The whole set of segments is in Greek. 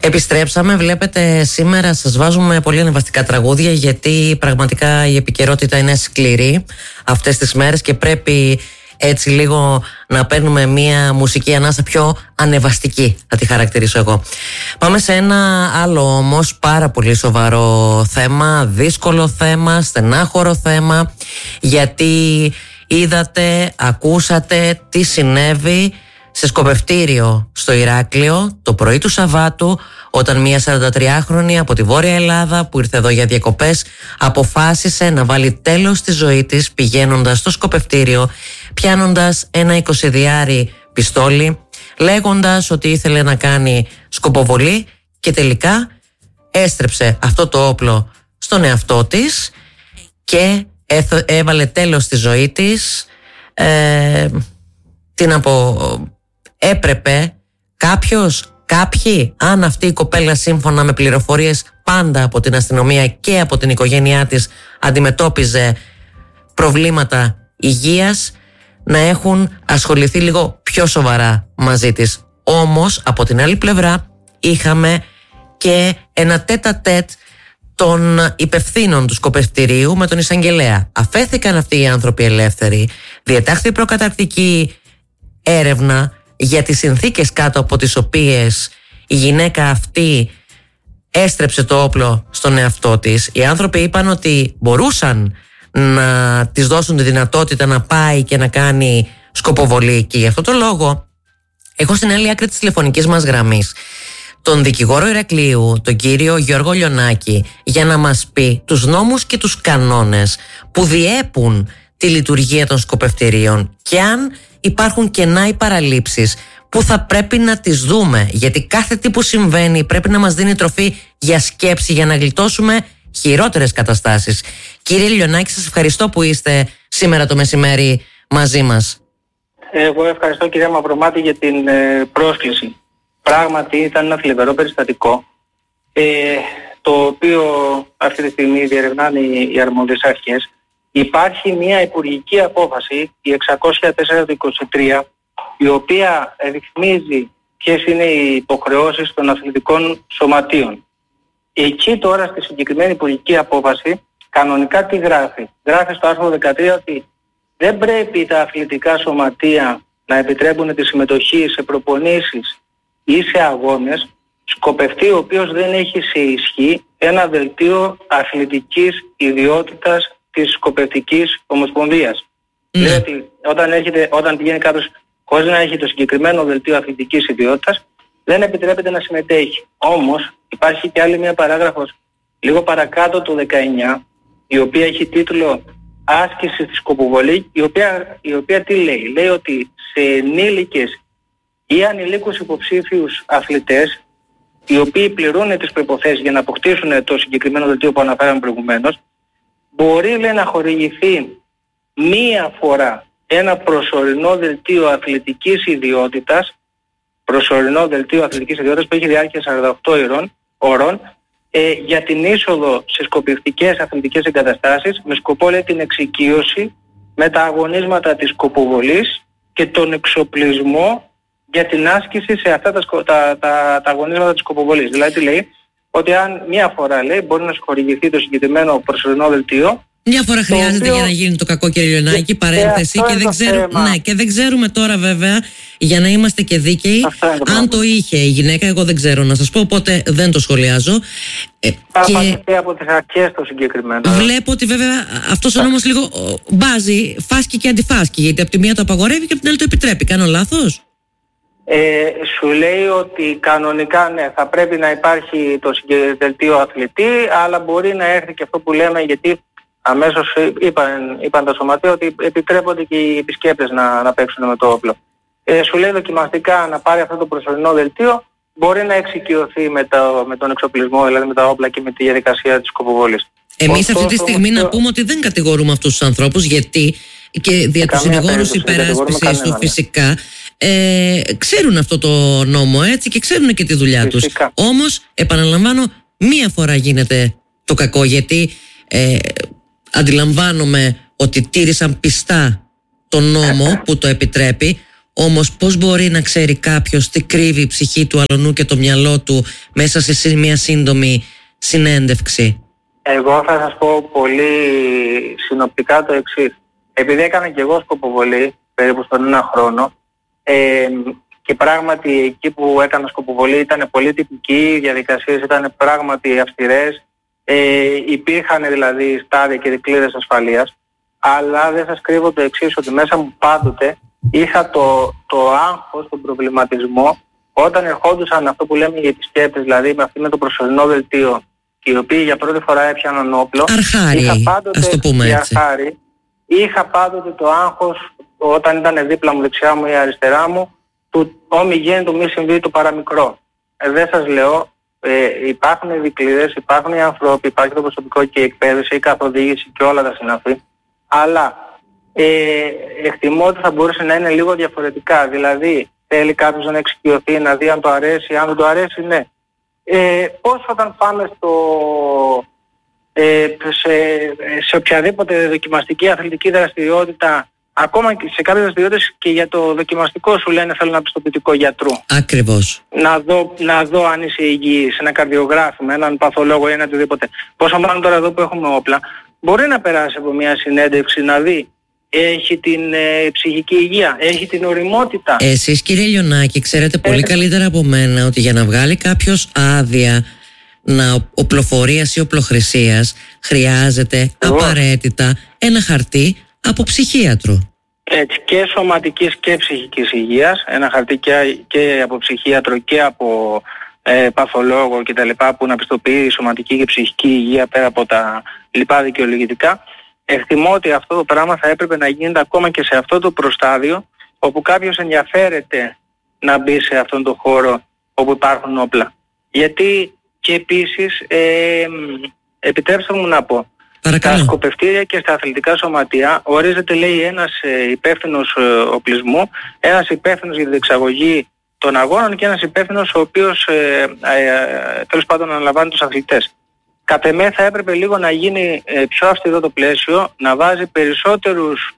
Επιστρέψαμε, βλέπετε σήμερα σας βάζουμε πολύ ανεβαστικά τραγούδια, γιατί πραγματικά η επικαιρότητα είναι σκληρή αυτές τις μέρες και πρέπει έτσι λίγο να παίρνουμε μια μουσική ανάσα πιο ανεβαστική, θα τη χαρακτηρίσω εγώ. Πάμε σε ένα άλλο όμως πάρα πολύ σοβαρό θέμα, δύσκολο θέμα, στενάχωρο θέμα, γιατί είδατε, ακούσατε τι συνέβη σε σκοπευτήριο στο Ηράκλειο το πρωί του Σαββάτου, όταν μια 43χρονη από τη Βόρεια Ελλάδα που ήρθε εδώ για διακοπές αποφάσισε να βάλει τέλος στη ζωή της πηγαίνοντας στο σκοπευτήριο, πιάνοντας ένα 20διάρι πιστόλι, λέγοντας ότι ήθελε να κάνει σκοποβολή και τελικά έστρεψε αυτό το όπλο στον εαυτό της και έβαλε τέλος στη ζωή της. Τι να πω, έπρεπε κάποιοι, αν αυτή η κοπέλα σύμφωνα με πληροφορίες πάντα από την αστυνομία και από την οικογένειά της αντιμετώπιζε προβλήματα υγείας, να έχουν ασχοληθεί λίγο πιο σοβαρά μαζί της. Όμως από την άλλη πλευρά είχαμε και ένα τέτα-τέτ των υπευθύνων του σκοπευτηρίου με τον εισαγγελέα. Αφέθηκαν αυτοί οι άνθρωποι ελεύθεροι, διετάχθη προκαταρκτική έρευνα για τις συνθήκες κάτω από τις οποίες η γυναίκα αυτή έστρεψε το όπλο στον εαυτό της. Οι άνθρωποι είπαν ότι μπορούσαν να της δώσουν τη δυνατότητα να πάει και να κάνει σκοποβολή, και γι' αυτό το λόγο έχω στην άλλη άκρη της τηλεφωνικής μας γραμμής τον δικηγόρο Ηρακλείου, τον κύριο Γιώργο Λιονάκη, για να μας πει τους νόμους και τους κανόνες που διέπουν τη λειτουργία των σκοπευτηρίων και αν υπάρχουν κενά ή παραλήψεις που θα πρέπει να τις δούμε, γιατί κάθε τι που συμβαίνει πρέπει να μας δίνει τροφή για σκέψη, για να γλιτώσουμε χειρότερες καταστάσεις. Κύριε Λιονάκη, σας ευχαριστώ που είστε σήμερα το μεσημέρι μαζί μας. Εγώ ευχαριστώ, κυρία Μαυρομάτη, για την πρόσκληση. Πράγματι ήταν ένα θλιβερό περιστατικό, το οποίο αυτή τη στιγμή διερευνάνε οι αρμόδιες αρχές. Υπάρχει μια υπουργική απόφαση, η 604 του 23, η οποία ρυθμίζει ποιες είναι οι υποχρεώσεις των αθλητικών σωματείων. Εκεί τώρα στη συγκεκριμένη υπουργική απόφαση κανονικά τι γράφει? Γράφει στο άρθρο 13 ότι δεν πρέπει τα αθλητικά σωματεία να επιτρέπουν τη συμμετοχή σε προπονήσεις ή σε αγώνες σκοπευτή ο οποίος δεν έχει σε ισχύ ένα δελτίο αθλητικής ιδιότητας της σκοπευτικής ομοσπονδίας. Λέει ότι όταν πηγαίνει κάποιος χωρίς να έχει το συγκεκριμένο δελτίο αθλητικής ιδιότητας, δεν επιτρέπεται να συμμετέχει. Όμως υπάρχει και άλλη μια παράγραφος λίγο παρακάτω του 19, η οποία έχει τίτλο «Άσκηση στη σκοποβολή», η οποία τι λέει? Λέει ότι σε ενήλικες ή ανηλίκους υποψήφιους αθλητές, οι οποίοι πληρούν τις προϋποθέσεις για να αποκτήσουν το συγκεκριμένο δελτίο που αναφέραμε προηγουμένως, μπορεί, λέει, να χορηγηθεί μία φορά ένα προσωρινό δελτίο αθλητικής ιδιότητας, που έχει διάρκεια 48 ώρων, για την είσοδο σε σκοπευτικές αθλητικές εγκαταστάσεις με σκοπό, λέει, την εξοικείωση με τα αγωνίσματα της σκοποβολής και τον εξοπλισμό για την άσκηση σε αυτά τα αγωνίσματα της σκοποβολής. Δηλαδή λέει ότι αν μία φορά, λέει, μπορεί να σου χορηγηθεί το συγκεκριμένο προσωρινό δελτίο. Μια φορά χρειάζεται για να γίνει το κακό, κύριε Λιονάκη, παρένθεση, και δεν ξέρουμε τώρα βέβαια, για να είμαστε και δίκαιοι, αν το είχε η γυναίκα, εγώ δεν ξέρω να σας πω, οπότε δεν το σχολιάζω. Και από τις αρχές το συγκεκριμένο. Βλέπω ότι βέβαια αυτός ο νόμος λίγο μπάζει φάσκει και αντιφάσκει, γιατί από τη μία το απαγορεύει και από την άλλη το επιτρέπει. Κάνω λάθος? Σου λέει ότι κανονικά ναι, θα πρέπει να υπάρχει το δελτίο αθλητή, αλλά μπορεί να έρθει και αυτό που λέμε, γιατί αμέσως είπαν τα σωματεία ότι επιτρέπονται και οι επισκέπτες να παίξουν με το όπλο. Σου λέει δοκιμαστικά να πάρει αυτό το προσωρινό δελτίο, μπορεί να εξοικειωθεί με τον εξοπλισμό, δηλαδή με τα όπλα και με τη διαδικασία της σκοποβολής. Εμείς αυτή τη στιγμή να πούμε ότι δεν κατηγορούμε αυτούς τους ανθρώπους, γιατί και δια του συνηγόρους υπεράσπισης του φυσικά ξέρουν αυτό το νόμο, έτσι, και ξέρουν και τη δουλειά τους. Όμως επαναλαμβάνω, μία φορά γίνεται το κακό, γιατί αντιλαμβάνομαι ότι τήρησαν πιστά τον νόμο που το επιτρέπει, Όμως πώς μπορεί να ξέρει κάποιος τι κρύβει η ψυχή του αλωνού και το μυαλό του μέσα σε μια σύντομη συνέντευξη? Εγώ θα σας πω πολύ συνοπτικά το εξής. Επειδή έκανα και εγώ σκοποβολή περίπου στον ένα χρόνο, και πράγματι εκεί που έκανα σκοποβολή ήταν πολύ τυπική, οι διαδικασίες ήταν πράγματι αυστηρές, υπήρχαν δηλαδή στάδια και δικλείδες ασφαλείας, αλλά δεν σας κρύβω το εξής, ότι μέσα μου πάντοτε είχα το άγχος, τον προβληματισμό, όταν ερχόντουσαν αυτό που λέμε οι επισκέπτες, δηλαδή με το προσωρινό δελτίο, οι οποίοι για πρώτη φορά έπιαναν όπλο. Αρχάριοι, ας το πούμε έτσι. Είχα πάντοτε το άγχος, όταν ήταν δίπλα μου, δεξιά μου ή αριστερά μου, του όμοι γέννητο μη συμβεί το παραμικρό. Δεν σας λέω, υπάρχουν οι δικλείδες, υπάρχουν οι άνθρωποι, υπάρχει το προσωπικό και η εκπαίδευση, η καθοδήγηση και όλα τα συναφή, αλλά εκτιμώ ότι θα μπορούσε να είναι λίγο διαφορετικά. Δηλαδή θέλει κάποιος να εξοικειωθεί, να δει αν το αρέσει, αν δεν το αρέσει, ναι. Πώς όταν πάμε σε οποιαδήποτε δοκιμαστική αθλητική δραστηριότητα, ακόμα και σε κάποιες δραστηριότητες και για το δοκιμαστικό σου λένε θέλω ένα πιστοποιητικό γιατρού. Ακριβώς. Να δω αν είσαι υγιής, ένα καρδιογράφημα, έναν παθολόγο ή ένα οτιδήποτε. Πόσο μάλλον τώρα εδώ που έχουμε όπλα, μπορεί να περάσει από μια συνέντευξη να δει έχει την ψυχική υγεία, έχει την ωριμότητα. Εσείς κύριε Λιονάκη ξέρετε πολύ καλύτερα από μένα ότι για να βγάλει κάποιος άδεια οπλοφορίας ή οπλοχρησίας χρειάζεται απαραίτητα ένα χαρτί από ψυχίατρο. Έτσι, και σωματικής και ψυχικής υγείας, ένα χαρτί και από ψυχίατρο και από παθολόγο κτλ. Που να πιστοποιεί η σωματική και ψυχική υγεία πέρα από τα λοιπά δικαιολογητικά. Εκτιμώ ότι αυτό το πράγμα θα έπρεπε να γίνεται ακόμα και σε αυτό το προστάδιο, όπου κάποιος ενδιαφέρεται να μπει σε αυτόν τον χώρο όπου υπάρχουν όπλα. Γιατί και επίσης, επιτρέψτε μου να πω, παρακαλώ. Στα σκοπευτήρια και στα αθλητικά σωματεία ορίζεται, λέει, ένας υπεύθυνος οπλισμού, ένας υπεύθυνος για την εξαγωγή των αγώνων και ένας υπεύθυνος ο οποίος τέλος πάντων αναλαμβάνει τους αθλητές. Κατ' εμέ θα έπρεπε λίγο να γίνει πιο αυστηρό το πλαίσιο, να βάζει περισσότερους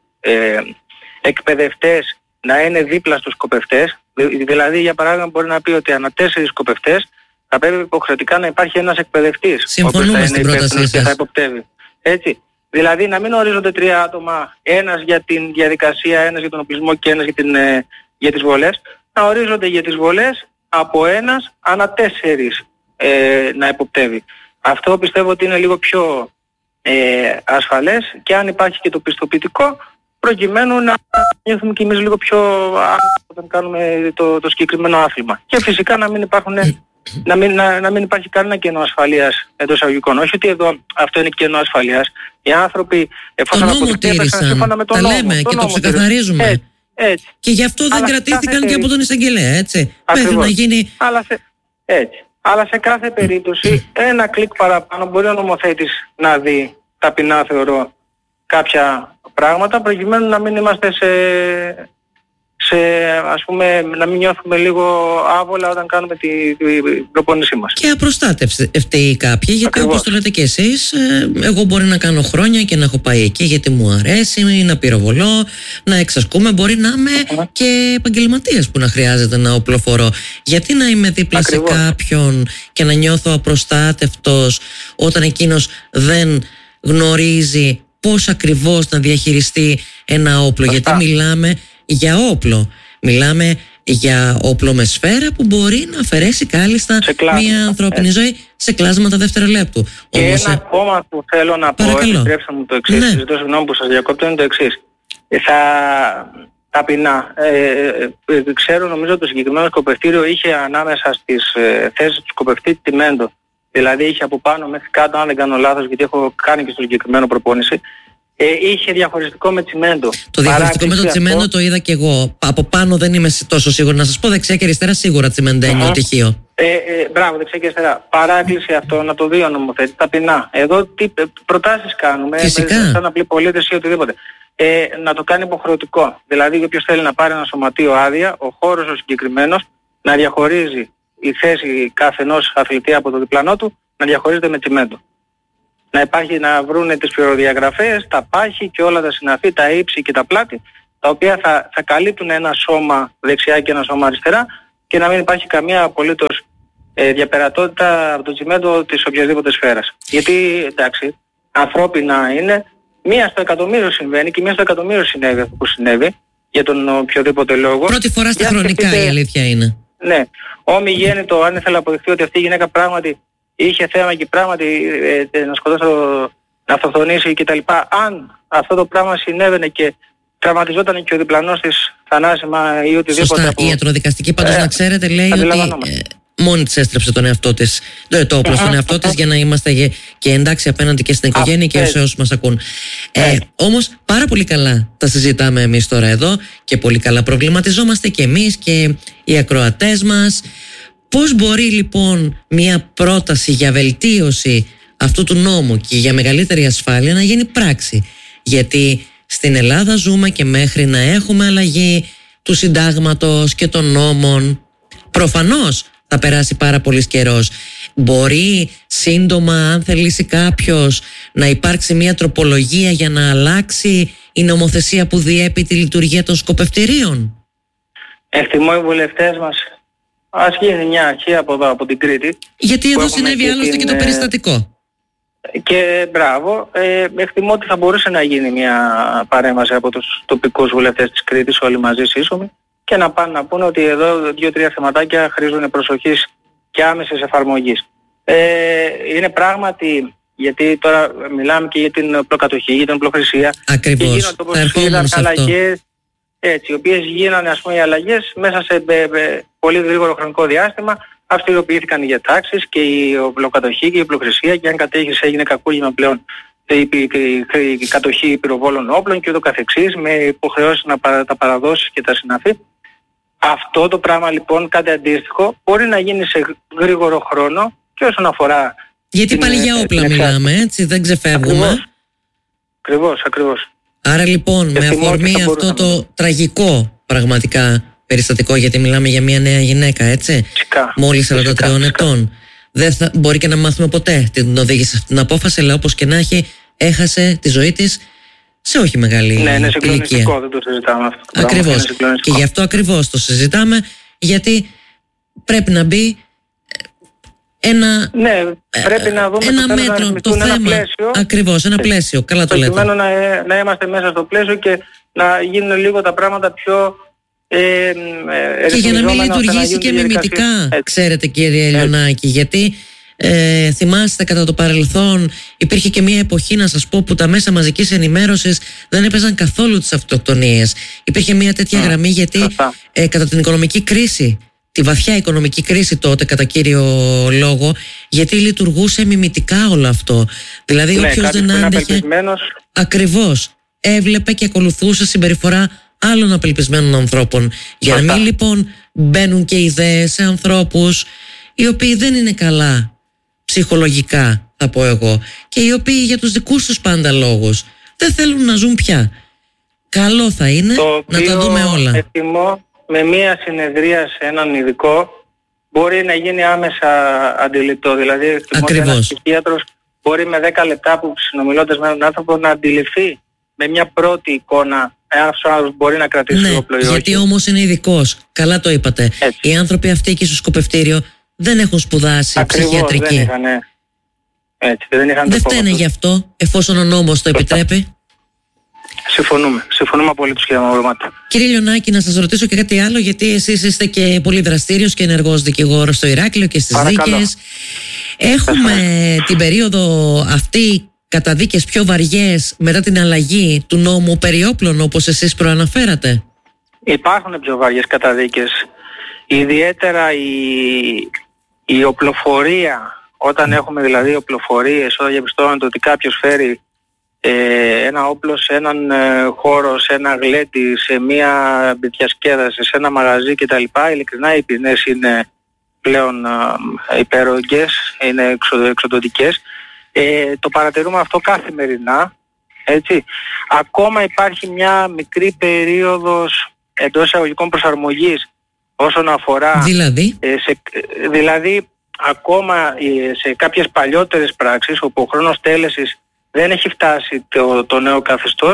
εκπαιδευτές να είναι δίπλα στους σκοπευτές. Δηλαδή, για παράδειγμα, μπορεί να πει ότι ανά 4 σκοπευτές θα πρέπει υποχρεωτικά να υπάρχει ένας εκπαιδευτής. Συμφωνούμε στην πρότασή σας. Και θα υποπτεύει. Έτσι. Δηλαδή, να μην ορίζονται 3 άτομα, ένας για την διαδικασία, ένας για τον οπλισμό και ένας για τις βολές. Να ορίζονται για τις βολές από ένας ανά 4 να υποπτεύει. Αυτό πιστεύω ότι είναι λίγο πιο ασφαλές, και αν υπάρχει και το πιστοποιητικό, προκειμένου να νιώθουμε κι εμείς λίγο πιο όταν κάνουμε το συγκεκριμένο άθλημα. Και φυσικά να μην υπάρχει κανένα κενό ασφαλείας εντός εισαγωγικών. Όχι ότι εδώ αυτό είναι κενό ασφαλείας. Οι άνθρωποι, εφόσον αποκτήρησαν, σύμφωνα με τον νόμο, λέμε και το ξεκαθαρίζουμε. Έτσι. Και γι' αυτό δεν κρατήθηκαν και από τον εισαγγελέα, έτσι. Πρέπει να γίνει. Αλλά σε κάθε περίπτωση ένα κλικ παραπάνω μπορεί ο νομοθέτης να δει ταπεινά, θεωρώ, κάποια πράγματα, προκειμένου να μην είμαστε ας πούμε, να μην νιώθουμε λίγο άβολα όταν κάνουμε την προπόνησή μας. Και απροστάτευτοι κάποιοι, γιατί όπως το λέτε και εσείς, εγώ μπορεί να κάνω χρόνια και να έχω πάει εκεί γιατί μου αρέσει, να πυροβολώ, να εξασκούμε, μπορεί να είμαι και επαγγελματίας που να χρειάζεται να οπλοφορώ. Γιατί να είμαι δίπλα σε κάποιον και να νιώθω απροστάτευτος όταν εκείνος δεν γνωρίζει πώς ακριβώς να διαχειριστεί ένα όπλο? Γιατί μιλάμε για όπλο. Μιλάμε για όπλο με σφαίρα που μπορεί να αφαιρέσει κάλλιστα μια ανθρώπινη ζωή σε κλάσματα δευτερολέπτου. Και ένα ακόμα που θέλω να πω, επιτρέψτε μου το εξής, ζητώ συγγνώμη που σας διακόπτω, είναι το εξής. Ταπεινά, ξέρω, νομίζω το συγκεκριμένο σκοπευτήριο είχε ανάμεσα στις θέσεις του σκοπευτή τιμέντο. Δηλαδή είχε από πάνω μέχρι κάτω, αν δεν κάνω λάθος, γιατί έχω κάνει και στο συγκεκριμένο προπόνηση, είχε διαχωριστικό με τσιμέντο. Το διαχωριστικό με το τσιμέντο το είδα και εγώ. Από πάνω δεν είμαι τόσο σίγουρη. Να σας πω, δεξιά και αριστερά σίγουρα τσιμεντένιο τυχείο. Μπράβο, δεξιά και αριστερά. Παράκληση αυτό να το δει ο νομοθέτης ταπεινά. Εδώ τι προτάσεις κάνουμε, σαν απλοί πολίτες ή οτιδήποτε. Να το κάνει υποχρεωτικό. Δηλαδή, όποιος θέλει να πάρει ένα σωματείο άδεια, ο χώρος ο συγκεκριμένος να διαχωρίζει η θέση καθενός αθλητή από το διπλανό του, να διαχωρίζεται με τσιμέντο. Να βρούνε τις πληροδιαγραφές, τα πάχη και όλα τα συναφή, τα ύψη και τα πλάτη, τα οποία θα καλύπτουν ένα σώμα δεξιά και ένα σώμα αριστερά και να μην υπάρχει καμία απολύτως διαπερατότητα από το τσιμέντο της οποιασδήποτε σφαίρας. Γιατί, εντάξει, ανθρώπινα είναι, μία στο εκατομμύριο συμβαίνει και μία στο εκατομμύριο συνέβη αυτό που συνέβη, για τον οποιοδήποτε λόγο. Πρώτη φορά στα χρονικά η αλήθεια είναι. Ναι. Ομιγέννητο, αν ήθελα να αποδειχθεί ότι αυτή η γυναίκα πράγματι είχε θέμα και πράγματι να σκοτώσει, να αυτοκτονήσει κτλ. Αν αυτό το πράγμα συνέβαινε και τραυματιζόταν και ο διπλανός της θανάσιμα ή οτιδήποτε. Σωστά. Η ιατροδικαστική πάντως να ξέρετε λέει ότι μόνη της έστρεψε τον εαυτό της, το όπλο στον εαυτό της για να είμαστε και εντάξει απέναντι και στην οικογένεια και σε όσους μας ακούν. Όμως πάρα πολύ καλά τα συζητάμε εμείς τώρα εδώ και πολύ καλά προβληματιζόμαστε και εμείς και οι ακροατές μας. Πώς μπορεί λοιπόν μια πρόταση για βελτίωση αυτού του νόμου και για μεγαλύτερη ασφάλεια να γίνει πράξη? Γιατί στην Ελλάδα ζούμε και μέχρι να έχουμε αλλαγή του συντάγματος και των νόμων προφανώς θα περάσει πάρα πολύς καιρός. Μπορεί σύντομα, αν θελήσει κάποιος, να υπάρξει μια τροπολογία για να αλλάξει η νομοθεσία που διέπει τη λειτουργία των σκοπευτηρίων? Εκτιμώ οι βουλευτές μας, ας γίνει μια αρχή από εδώ, από την Κρήτη. Γιατί εδώ συνέβη άλλωστε και το περιστατικό. Και μπράβο, εκτιμώ ότι θα μπορούσε να γίνει μια παρέμβαση από τους τοπικούς βουλευτές της Κρήτης, όλοι μαζί σύσσωμοι, και να πάνε να πούνε ότι εδώ 2-3 θεματάκια χρήζουν προσοχής και άμεσης εφαρμογής. Είναι πράγματι, γιατί τώρα μιλάμε και για την προκατοχή, για την οπλοχρησία. Ακριβώς. Και γίνονται, όπως είδαμε, αλλαγές, έτσι, οι οποίες γίνανε, ας πούμε, οι αλλαγές μέσα σε πολύ γρήγορο χρονικό διάστημα. Αυστηροποιήθηκαν οι διατάξεις και η οπλοκατοχή και η οπλοχρησία, και αν κατέχεις έγινε κακούργημα πλέον η κατοχή πυροβόλων όπλων και ούτω καθεξής, με υποχρεώσεις να τα παραδώσεις και τα συναφή. Αυτό το πράγμα λοιπόν, κάτι αντίστοιχο, μπορεί να γίνει σε γρήγορο χρόνο και όσον αφορά... Γιατί πάλι για όπλα μιλάμε, έτσι, δεν ξεφεύγουμε. Ακριβώς. Άρα λοιπόν, με αφορμή αυτό το τραγικό πραγματικά περιστατικό, γιατί μιλάμε για μια νέα γυναίκα, έτσι, μόλις 43 ετών. Δεν μπορεί και να μάθουμε ποτέ την οδήγησε αυτή την απόφαση, αλλά όπως και να έχει, έχασε τη ζωή της σε όχι μεγάλη ηλικία. Ναι, συγκλονιστικό, δεν το συζητάμε αυτό. Ακριβώς. Και γι' αυτό ακριβώς το συζητάμε, γιατί πρέπει να μπει πρέπει να δούμε ένα μέτρο, το θέμα. Ένα πλαίσιο, ακριβώς, ένα πλαίσιο. Καλά το λέτε. Προκειμένου να είμαστε μέσα στο πλαίσιο και να γίνουν λίγο τα πράγματα πιο... και για να μην λειτουργήσει και μιμητικά, ξέρετε κύριε Λιονάκη, γιατί θυμάστε κατά το παρελθόν υπήρχε και μια εποχή, να σας πω, που τα μέσα μαζικής ενημέρωσης δεν έπαιζαν καθόλου τις αυτοκτονίες. Υπήρχε μια τέτοια γραμμή, γιατί κατά την οικονομική κρίση, τη βαθιά οικονομική κρίση τότε κατά κύριο λόγο, γιατί λειτουργούσε μιμητικά όλο αυτό. Δηλαδή όποιος δεν άντεχε, ακριβώς, έβλεπε και ακολουθούσε συμπεριφορά άλλων απελπισμένων ανθρώπων. Για να μην λοιπόν μπαίνουν και ιδέες σε ανθρώπους οι οποίοι δεν είναι καλά ψυχολογικά, θα πω εγώ, και οι οποίοι για τους δικούς τους πάντα λόγους δεν θέλουν να ζουν πια. Καλό θα είναι να τα δούμε όλα. Εκτιμώ με μία συνεδρία σε έναν ειδικό μπορεί να γίνει άμεσα αντιληπτό. Δηλαδή εκτιμώ ότι ένας ψυχίατρος μπορεί με 10 λεπτά που συνομιλώντας με έναν άνθρωπο να αντιληφθεί με μια πρώτη εικόνα εάν αυτός ο άνθρωπος μπορεί να κρατήσει το όπλο ή όχι. Γιατί όμως είναι ειδικός. Καλά το είπατε. Έτσι. Οι άνθρωποι αυτοί εκεί στο σκοπευτήριο δεν έχουν σπουδάσει ψυχιατρική. Δεν φταίνε γι' αυτό, εφόσον ο νόμος το επιτρέπει. Συμφωνούμε απολύτως, κύριε Μαυρομάτη. Κύριε Λιονάκη, να σας ρωτήσω και κάτι άλλο, γιατί εσείς είστε και πολύ δραστήριος και ενεργός δικηγόρος στο Ηράκλειο και στις δίκες. Έχουμε την περίοδο αυτή καταδίκες πιο βαριές μετά την αλλαγή του νόμου περί όπλων, όπως εσείς προαναφέρατε? Υπάρχουν πιο βαριές καταδίκες. Ιδιαίτερα η οπλοφορία, όταν έχουμε δηλαδή οπλοφορίες, όταν διαπιστώνεται ότι κάποιος φέρει ένα όπλο σε έναν χώρο, σε ένα γλέντι, σε μια διασκέδαση, σε ένα μαγαζί κτλ. Ειλικρινά οι ποινές είναι πλέον υπέρογγες, είναι εξοντωτικές. Το παρατηρούμε αυτό καθημερινά, έτσι. Ακόμα υπάρχει μια μικρή περίοδος εντός εισαγωγικών προσαρμογής όσον αφορά... Δηλαδή ακόμα σε κάποιες παλιότερες πράξεις όπου ο χρόνος τέλεσης δεν έχει φτάσει το νέο καθεστώς,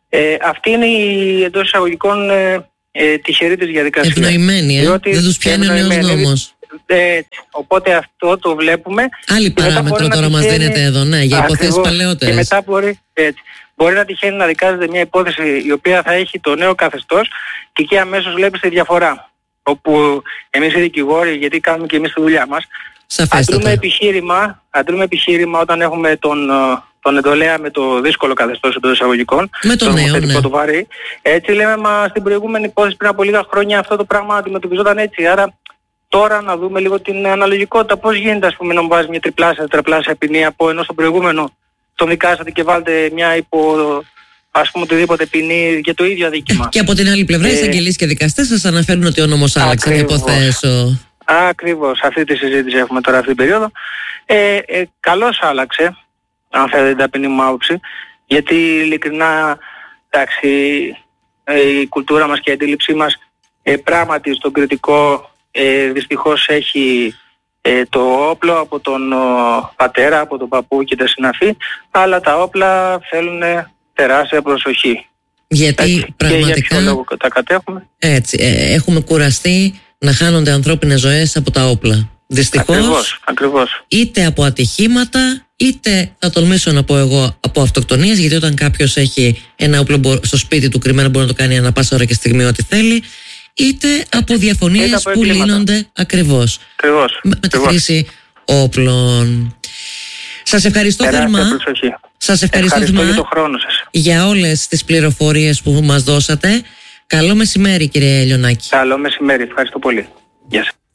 Αυτή είναι η εντός εισαγωγικών τυχερή της διαδικασία. Ευνοημένη, δεν τους πιάνει ο νέος νόμος. Οπότε αυτό το βλέπουμε. Άλλη παράμετρο τώρα μας δίνεται εδώ, ναι, για υποθέσεις παλαιότερες. Και μετά μπορεί να τυχαίνει να δικάζεται μια υπόθεση η οποία θα έχει το νέο καθεστώς και εκεί αμέσως βλέπεις τη διαφορά. Όπου εμείς οι δικηγόροι, γιατί κάνουμε και εμείς τη δουλειά μας, αντλούμε επιχείρημα όταν έχουμε τον εντολέα με το δύσκολο καθεστώς των εισαγωγικών, με το νέο, ναι. Το βαρύ. Έτσι λέμε, μα στην προηγούμενη υπόθεση πριν από λίγα χρόνια αυτό το πράγμα αντιμετωπιζόταν έτσι. Άρα τώρα να δούμε λίγο την αναλογικότητα. Πώς γίνεται, ας πούμε, να μου βάζει μια τετραπλάσια ποινή από ενώ στο προηγούμενο τον δικάσατε και βάλτε μια ας πούμε οτιδήποτε ποινή για το ίδιο αδίκημα. Και από την άλλη πλευρά, οι εισαγγελείς και δικαστές σας αναφέρουν ότι ο νόμος άλλαξε, να υποθέσω. Ακριβώς, αυτή τη συζήτηση έχουμε τώρα αυτή την περίοδο. Καλώς άλλαξε, αν θέλετε την ταπεινή μου άποψη, γιατί ειλικρινά, εντάξει, η κουλτούρα μας και η αντίληψή μας πράγματι στον κριτικό δυστυχώς έχει το όπλο από τον πατέρα, από τον παππού και τα συναφή, αλλά τα όπλα θέλουν τεράστια προσοχή. Γιατί έτσι, πραγματικά και για ποιο λόγο τα κατέχουμε. Έτσι, έχουμε κουραστεί να χάνονται ανθρώπινες ζωές από τα όπλα. Δυστυχώς, ακριβώς. Είτε από ατυχήματα, είτε θα τολμήσω να πω εγώ από αυτοκτονίες, γιατί όταν κάποιος έχει ένα όπλο στο σπίτι του κρυμμένο μπορεί να το κάνει ανά πάσα ώρα και στιγμή ό,τι θέλει, είτε από διαφωνίες που λύνονται ακριβώς με τη χρήση όπλων. Σας ευχαριστώ θερμά. Σας ευχαριστώ θερμά για το χρόνο σας. Για όλες τις πληροφορίες που μας δώσατε. Καλό μεσημέρι, κύριε Λιονάκη. Καλό μεσημέρι, ευχαριστώ πολύ. Γεια σας.